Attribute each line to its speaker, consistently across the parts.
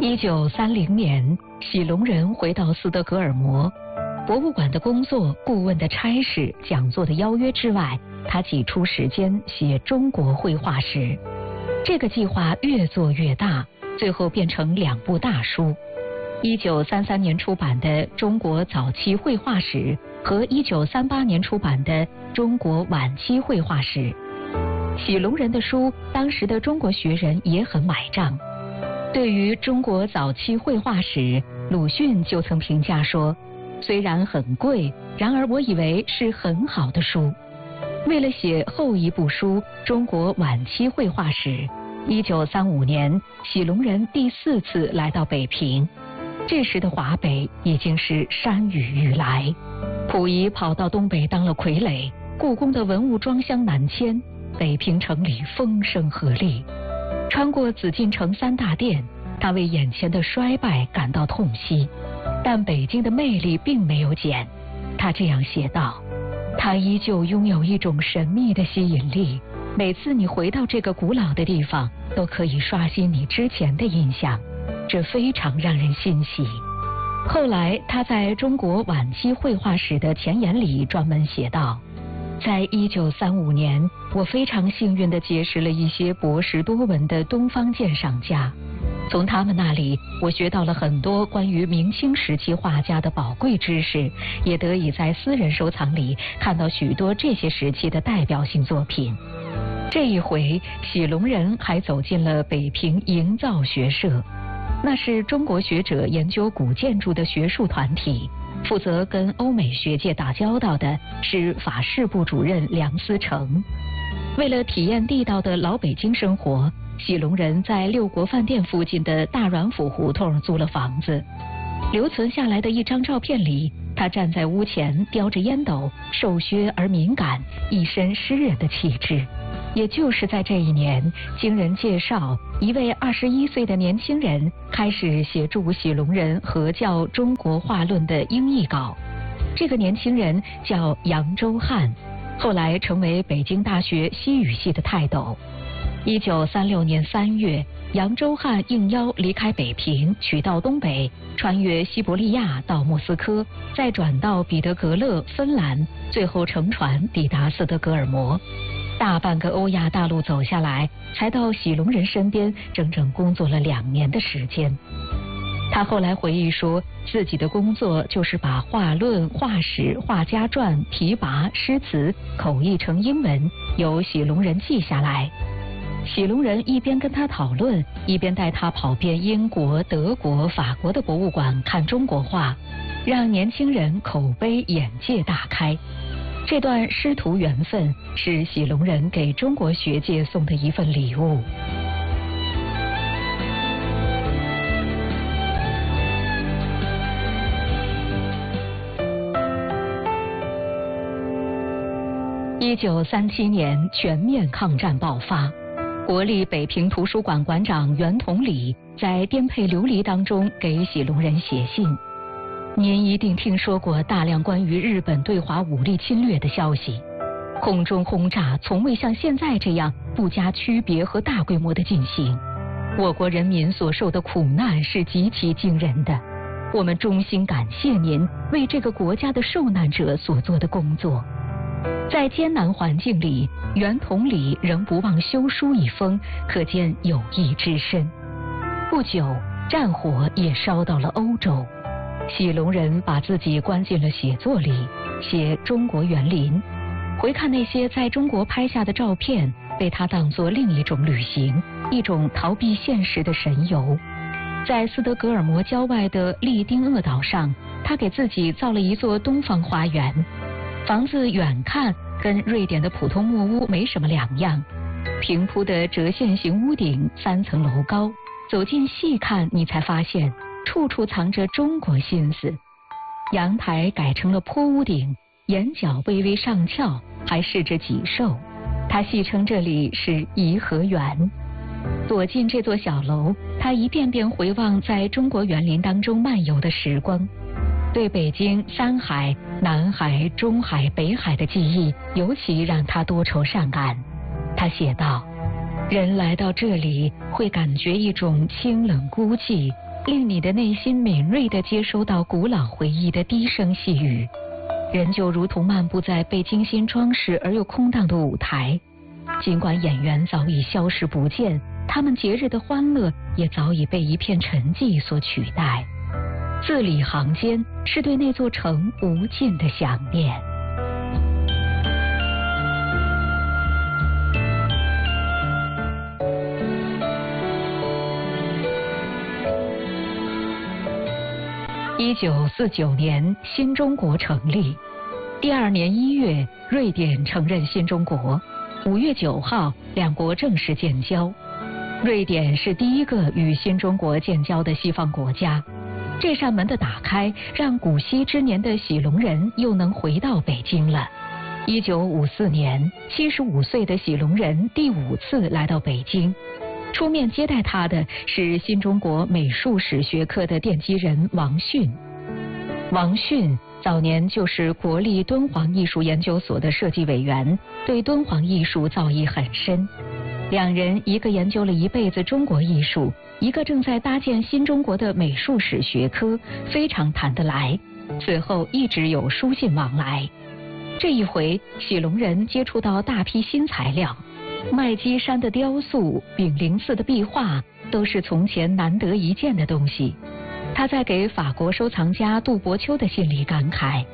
Speaker 1: 1930年，喜龙人回到斯德哥尔摩，博物馆的工作、顾问的差事、讲座的邀约之外，他挤出时间写中国绘画史。这个计划越做越大，最后变成2部大书：1933年出版的《中国早期绘画史》和1938年出版的《中国晚期绘画史》。喜龙人的书，当时的中国学人也很买账。对于中国早期绘画史，鲁迅就曾评价说，虽然很贵，然而我以为是很好的书。为了写后一部书《中国晚期绘画史》，1935年，喜龙人第4次来到北平。这时的华北已经是山雨欲来，溥仪跑到东北当了傀儡，故宫的文物装箱南迁，北平城里风声鹤唳。穿过紫禁城3大殿，他为眼前的衰败感到痛惜，但北京的魅力并没有减。他这样写道：它依旧拥有一种神秘的吸引力，每次你回到这个古老的地方，都可以刷新你之前的印象，这非常让人欣喜。后来他在中国晚期绘画史的前言里专门写道，在1935年，我非常幸运地结识了一些博识多闻的东方鉴赏家，从他们那里我学到了很多关于明清时期画家的宝贵知识，也得以在私人收藏里看到许多这些时期的代表性作品。这一回，喜龙人还走进了北平营造学社，那是中国学者研究古建筑的学术团体。负责跟欧美学界打交道的是法式部主任梁思成。为了体验地道的老北京生活，喜龙人在六国饭店附近的大阮府胡同租了房子。留存下来的一张照片里，他站在屋前，叼着烟斗，瘦削而敏感，一身诗人的气质。也就是在这一年，经人介绍，一位21岁的年轻人开始协助喜龙人合校《中国画论》的英译稿。这个年轻人叫杨周翰，后来成为北京大学西语系的泰斗。1936年3月，杨周翰应邀离开北平，取道东北，穿越西伯利亚到莫斯科，再转到彼得格勒、芬兰，最后乘船抵达斯德哥尔摩。大半个欧亚大陆走下来，才到喜龙人身边，整整工作了2年的时间。他后来回忆说，自己的工作就是把画论、画史、画家传、题跋、诗词口译成英文，由喜龙人记下来。喜龙人一边跟他讨论，一边带他跑遍英国、德国、法国的博物馆看中国画，让年轻人口碑眼界大开。这段师徒缘分是喜龙人给中国学界送的一份礼物。1937年，全面抗战爆发，国立北平图书馆馆长袁同理在颠沛流离当中给喜龙人写信。您一定听说过大量关于日本对华武力侵略的消息，空中轰炸从未像现在这样不加区别和大规模的进行，我国人民所受的苦难是极其惊人的。我们衷心感谢您为这个国家的受难者所做的工作。在艰难环境里，袁同理仍不忘修书一封，可见友谊之深。不久，战火也烧到了欧洲。喜龙人把自己关进了写作里，写中国园林。回看那些在中国拍下的照片，被他当作另一种旅行，一种逃避现实的神游。在斯德哥尔摩郊外的利丁厄岛上，他给自己造了一座东方花园。房子远看跟瑞典的普通木屋没什么两样，平铺的折线型屋顶，3层楼高，走近细看，你才发现处处藏着中国心思。阳台改成了坡屋顶，檐角微微上翘，还饰着脊兽。他戏称这里是颐和园。躲进这座小楼，他一遍遍回望在中国园林当中漫游的时光，对北京、山海、南海、中海、北海的记忆尤其让他多愁善感。他写道，人来到这里会感觉一种清冷孤寂， 令你的内心敏锐地接收到古老回忆的低声细语。人就如同漫步在被精心装饰而又空荡的舞台，尽管演员早已消失不见，他们节日的欢乐也早已被一片沉寂所取代。字里行间是对那座城无尽的想念。1949年，新中国成立。第二年1月，瑞典承认新中国。5月9号，两国正式建交。瑞典是第一个与新中国建交的西方国家。这扇门的打开，让古稀之年的喜龙人又能回到北京了。1954年，75岁的喜龙人第5次来到北京。出面接待他的是新中国美术史学科的奠基人王迅。王迅早年就是国立敦煌艺术研究所的设计委员，对敦煌艺术造诣很深。两人一个研究了一辈子中国艺术，一个正在搭建新中国的美术史学科，非常谈得来。此后一直有书信往来。这一回，喜龙人接触到大批新材料。麦积山的雕塑、炳灵寺的壁画都是从前难得一见的东西。他在给法国收藏家杜伯丘的信里感慨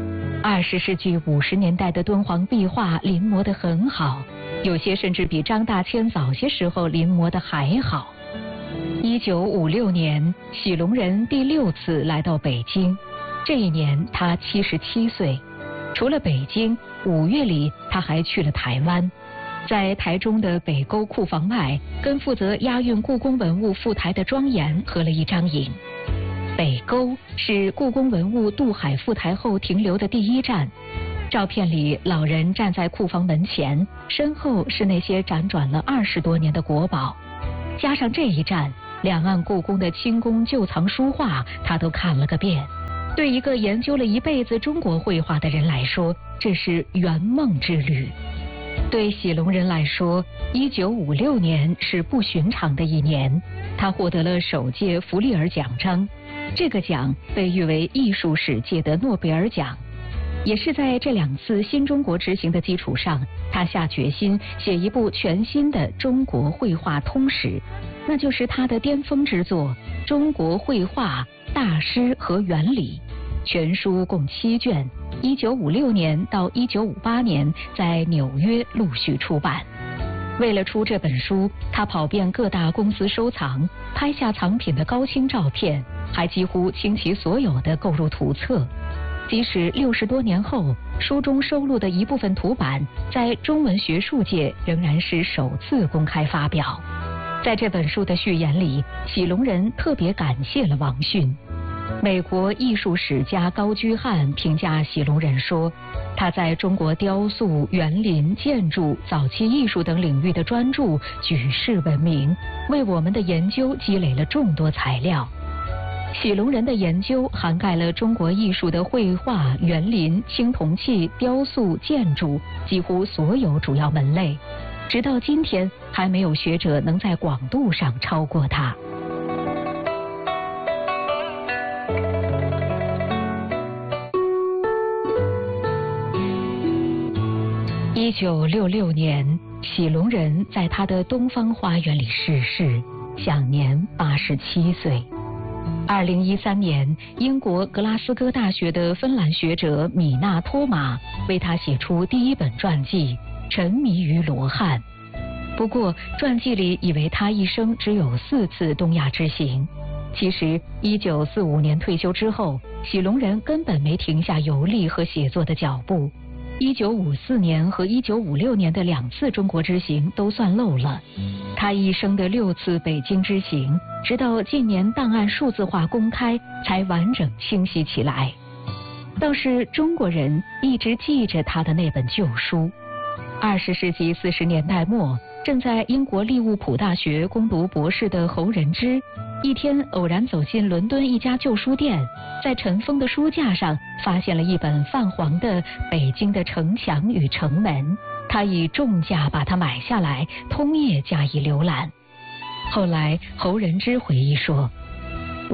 Speaker 1: ：20世纪50年代的敦煌壁画临摹得很好，有些甚至比张大千早些时候临摹的还好。1956年，喜龙人第6次来到北京，这一年他77岁。除了北京，5月里他还去了台湾。在台中的北沟库房外，跟负责押运故宫文物赴台的庄严合了一张影。北沟是故宫文物渡海赴台后停留的第1站。照片里，老人站在库房门前，身后是那些辗转了20多年的国宝。加上这一站，两岸故宫的清宫旧藏书画，他都看了个遍。对一个研究了一辈子中国绘画的人来说，这是圆梦之旅。对喜龙人来说，1956年是不寻常的一年，他获得了首届弗利尔奖章，这个奖被誉为艺术史界的诺贝尔奖。也是在这2次新中国执行的基础上，他下决心写一部全新的中国绘画通史，那就是他的巅峰之作《中国绘画大师和原理》。全书共7卷，1956年到1958年在纽约陆续出版。为了出这本书，他跑遍各大公司收藏，拍下藏品的高清照片，还几乎倾其所有的购入图册。即使60多年后，书中收录的一部分图版在中文学术界仍然是首次公开发表。在这本书的序言里，喜龙人特别感谢了王迅。美国艺术史家高居翰评价喜龙人说，他在中国雕塑、园林、建筑、早期艺术等领域的专著举世闻名，为我们的研究积累了众多材料。喜龙人的研究涵盖了中国艺术的绘画、园林、青铜器、雕塑、建筑几乎所有主要门类，直到今天还没有学者能在广度上超过他。1966年，喜龙人在他的东方花园里逝世，享年87岁。2013年，英国格拉斯哥大学的芬兰学者米纳托马为他写出第1本传记《沉迷于罗汉》。不过，传记里以为他一生只有4次东亚之行。其实，1945年退休之后，喜龙人根本没停下游历和写作的脚步。1954年和1956年的2次中国之行都算漏了，他一生的6次北京之行，直到近年档案数字化公开，才完整清晰起来。倒是中国人一直记着他的那本旧书。20世纪40年代末，正在英国利物浦大学攻读博士的侯仁之，一天偶然走进伦敦一家旧书店，在尘封的书架上发现了一本泛黄的《北京的城墙与城门》，他以重价把它买下来，通夜加以浏览。后来侯仁之回忆说，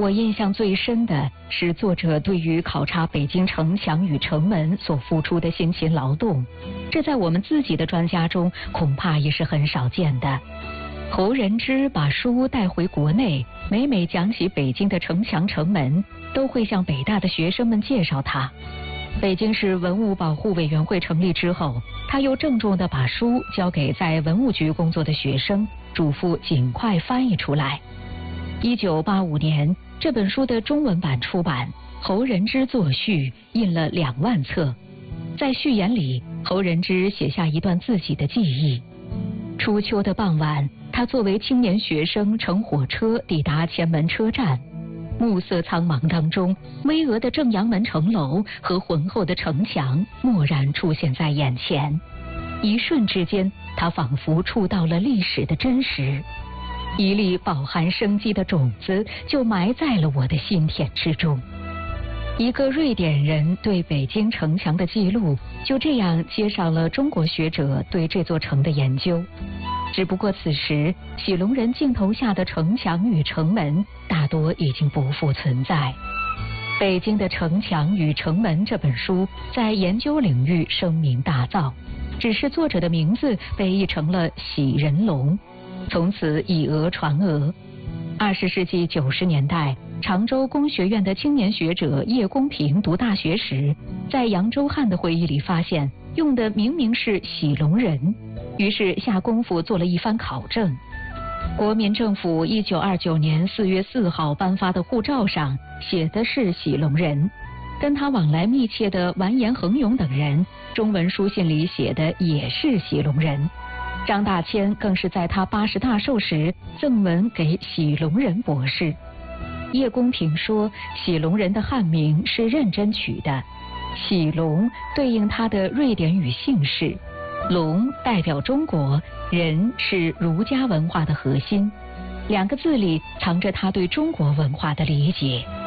Speaker 1: 我印象最深的是作者对于考察北京城墙与城门所付出的辛勤劳动，这在我们自己的专家中恐怕也是很少见的。侯仁之把书带回国内，每每讲起北京的城墙城门，都会向北大的学生们介绍它。北京市文物保护委员会成立之后，他又郑重地把书交给在文物局工作的学生，嘱咐尽快翻译出来。1985年，这本书的中文版出版，侯仁之作序，印了2万册。在序言里，侯仁之写下一段自己的记忆。初秋的傍晚，他作为青年学生乘火车抵达前门车站，暮色苍茫当中，巍峨的正阳门城楼和浑厚的城墙蓦然出现在眼前。一瞬之间，他仿佛触到了历史的真实，一粒饱含生机的种子就埋在了我的心田之中。一个瑞典人对北京城墙的记录，就这样接上了中国学者对这座城的研究。只不过此时，喜龙人镜头下的城墙与城门大多已经不复存在。《北京的城墙与城门》这本书在研究领域声名大噪，只是作者的名字被译成了喜人龙，从此以讹传讹。20世纪90年代，常州工学院的青年学者叶公平读大学时，在杨周汉的回忆里发现，用的明明是喜龙人，于是下功夫做了一番考证。国民政府1929年4月4号颁发的护照上写的是喜龙人，跟他往来密切的完颜恒勇等人，中文书信里写的也是喜龙人。张大千更是在他80大寿时赠文给喜龙人博士。叶公平说，喜龙人的汉名是认真取的，喜龙对应他的瑞典语姓氏，龙代表中国，人是儒家文化的核心，2个字里藏着他对中国文化的理解。